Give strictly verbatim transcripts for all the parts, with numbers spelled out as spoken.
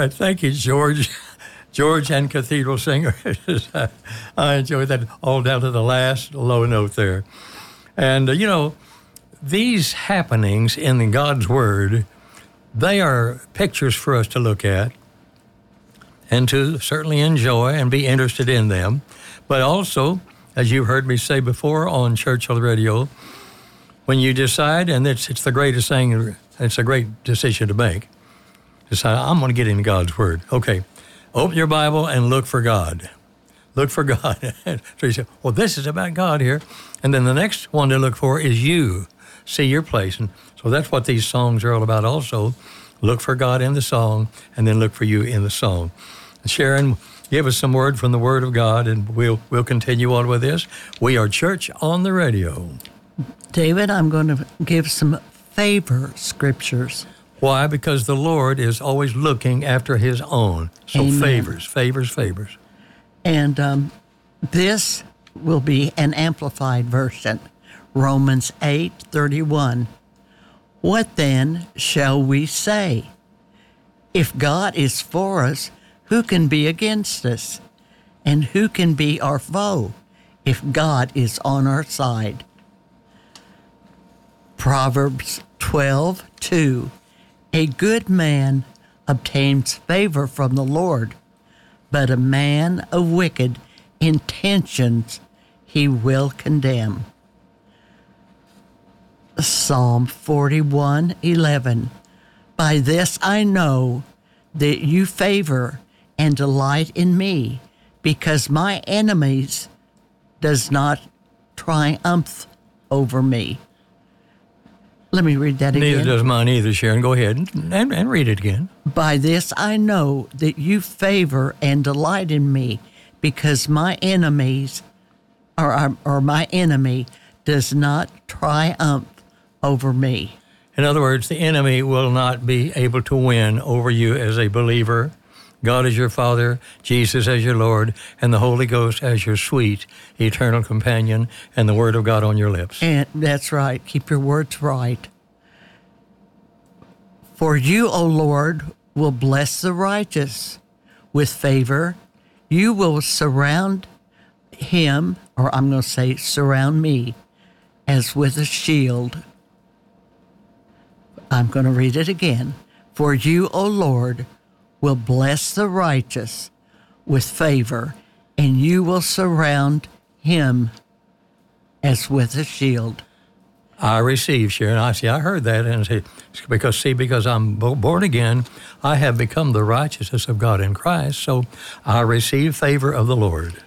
right, thank you, George. George and Cathedral Singer. I enjoyed that all down to the last low note there. And, uh, you know, these happenings in God's Word, they are pictures for us to look at and to certainly enjoy and be interested in them. But also, as you heard me say before on Churchill Radio, when you decide, and it's, it's the greatest thing, it's a great decision to make, decide, I'm going to get into God's Word. Okay. Open your Bible and look for God. Look for God. So you say, well, this is about God here. And then the next one to look for is you. See your place. And so that's what these songs are all about also. Look for God in the song, and then look for you in the song. Sharon, give us some word from the Word of God, and we'll we'll continue on with this. We are Church on the Radio. David, I'm going to give some favor scriptures. Why? Because the Lord is always looking after His own. So Amen. favors, favors, favors. And um, this will be an amplified version. Romans eight thirty-one. What then shall we say? If God is for us, who can be against us? And who can be our foe if God is on our side? Proverbs twelve two. A good man obtains favor from the Lord, but a man of wicked intentions he will condemn. Psalm forty-one eleven. By this I know that you favor and delight in me, because my enemies does not triumph over me. Let me read that again. Neither does mine either, Sharon. Go ahead and, and, and read it again. By this I know that you favor and delight in me, because my enemies, or, or my enemy, does not triumph over me. In other words, the enemy will not be able to win over you as a believer. God is your Father, Jesus as your Lord, and the Holy Ghost as your sweet, eternal companion, and the Word of God on your lips. And that's right. Keep your words right. For you, O Lord, will bless the righteous with favor. You will surround him, or I'm going to say surround me, as with a shield. I'm going to read it again. For you, O Lord, will bless the righteous with favor, and you will surround him as with a shield. I receive, Sharon. I see, I heard that, and see, because, see, because I'm born again, I have become the righteousness of God in Christ, so I receive favor of the Lord.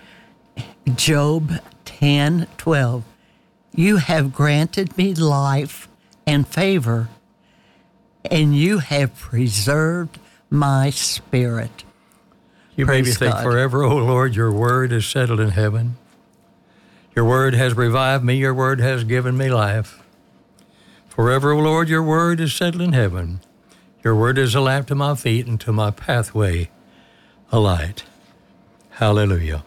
Job ten twelve. You have granted me life and favor, and you have preserved my spirit. You Praise maybe think, God. forever, O Lord, your word is settled in heaven. Your word has revived me. Your word has given me life. Forever, O Lord, your word is settled in heaven. Your word is a lamp to my feet and to my pathway a light. Hallelujah.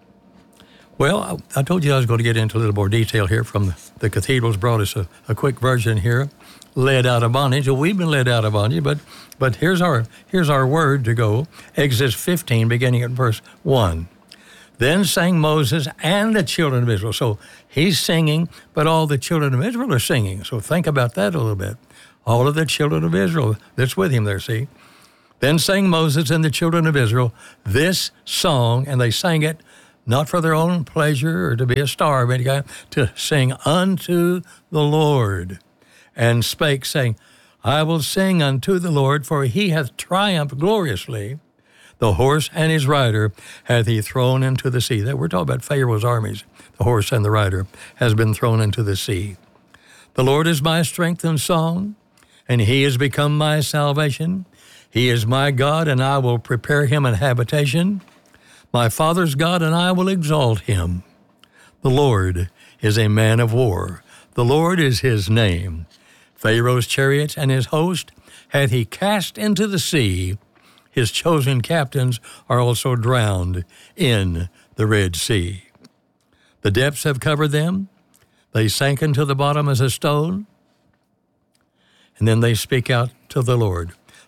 Well, I, I told you I was going to get into a little more detail here from the, the cathedrals. Brought us a, a quick version here. Led out of bondage. Well, we've been led out of bondage, but but here's our here's our word to go. Exodus fifteen, beginning at verse one. Then sang Moses and the children of Israel. So he's singing, but all the children of Israel are singing. So think about that a little bit. All of the children of Israel that's with him there, see? Then sang Moses and the children of Israel this song, and they sang it not for their own pleasure or to be a star of any kind, to sing unto the Lord. And spake, saying, I will sing unto the Lord, for he hath triumphed gloriously. The horse and his rider hath he thrown into the sea. That we're talking about Pharaoh's armies. The horse and the rider has been thrown into the sea. The Lord is my strength and song, and he is become my salvation. He is my God, and I will prepare him an habitation. My father's God, and I will exalt him. The Lord is a man of war. The Lord is his name. Pharaoh's chariots and his host hath he cast into the sea. His chosen captains are also drowned in the Red Sea. The depths have covered them. They sank into the bottom as a stone. And then they speak out to the Lord.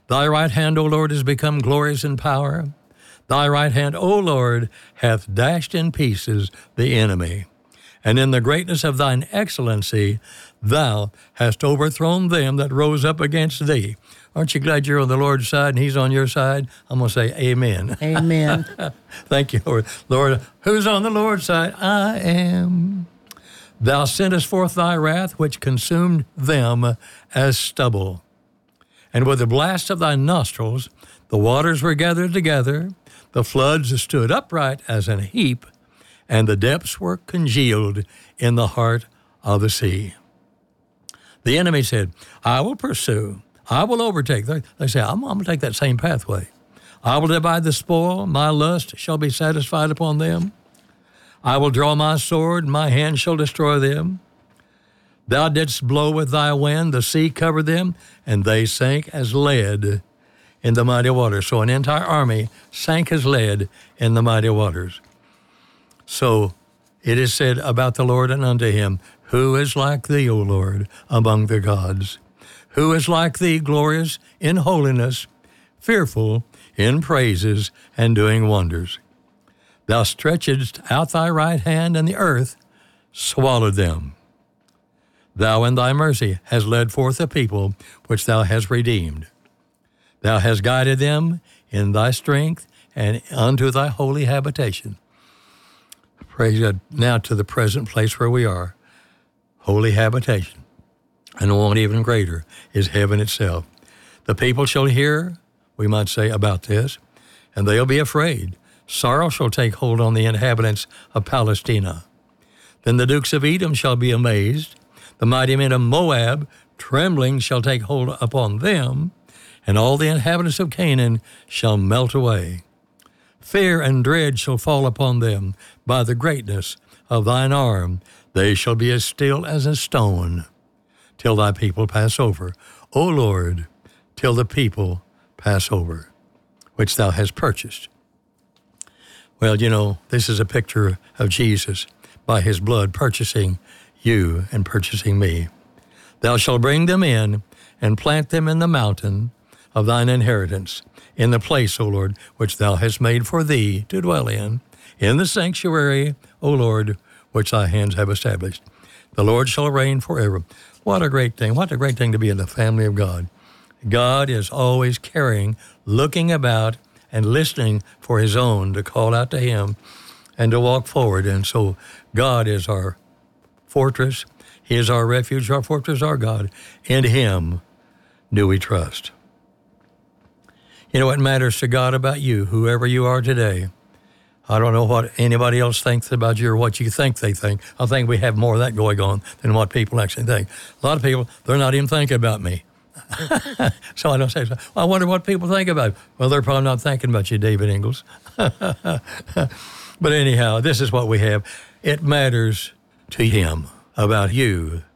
Thy right hand, O Lord, is become glorious in power. Thy right hand, O Lord, hath dashed in pieces the enemy. And in the greatness of thine excellency, thou hast overthrown them that rose up against thee. Aren't you glad you're on the Lord's side and he's on your side? I'm going to say amen. Amen. Thank you, Lord. Lord, who's on the Lord's side? I am. Thou sentest forth thy wrath, which consumed them as stubble. And with the blast of thy nostrils, the waters were gathered together, the floods stood upright as an heap, and the depths were congealed in the heart of the sea. The enemy said, I will pursue, I will overtake. They, they say, I'm, I'm going to take that same pathway. I will divide the spoil, my lust shall be satisfied upon them. I will draw my sword, my hand shall destroy them. Thou didst blow with thy wind, the sea covered them, and they sank as lead in the mighty waters. So an entire army sank as lead in the mighty waters. So it is said about the Lord and unto him, who is like thee, O Lord, among the gods? Who is like thee, glorious in holiness, fearful in praises, and doing wonders? Thou stretchedst out thy right hand, and the earth swallowed them. Thou in thy mercy hast led forth a people which thou hast redeemed. Thou hast guided them in thy strength and unto thy holy habitation. Praise God. Now to the present place where we are, holy habitation. And one even greater is heaven itself. The people shall hear, we might say, about this, and they'll be afraid. Sorrow shall take hold on the inhabitants of Palestina. Then the dukes of Edom shall be amazed. The mighty men of Moab, trembling, shall take hold upon them, and all the inhabitants of Canaan shall melt away. Fear and dread shall fall upon them by the greatness of thine arm. They shall be as still as a stone till thy people pass over. O Lord, till the people pass over, which thou hast purchased. Well, you know, this is a picture of Jesus by his blood purchasing you and purchasing me. Thou shalt bring them in and plant them in the mountain of thine inheritance, in the place, O Lord, which thou hast made for thee to dwell in, in the sanctuary, O Lord, which thy hands have established. The Lord shall reign forever. What a great thing. What a great thing to be in the family of God. God is always caring, looking about, and listening for his own to call out to him and to walk forward. And so God is our fortress. He is our refuge, our fortress, our God. In him do we trust. You know what matters to God about you, whoever you are today? I don't know what anybody else thinks about you or what you think they think. I think we have more of that going on than what people actually think. A lot of people, they're not even thinking about me. So I don't say, so. I wonder what people think about it. Well, they're probably not thinking about you, David Ingalls. But anyhow, this is what we have. It matters to him about you